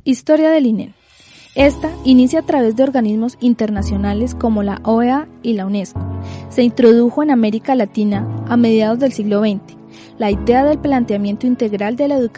Historia del INEN. Esta inicia a través de organismos internacionales como la OEA y la UNESCO. Se introdujo en América Latina a mediados del siglo XX. La idea del planteamiento integral de la educación